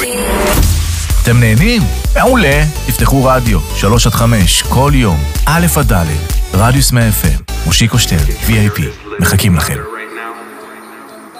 אתם נהנים? מעולה. תפתחו רדיו 3-5 כל יום, א' עד ד', רדיוס 100 FM, מושיקו שטרן, VIP, מחכים לכם.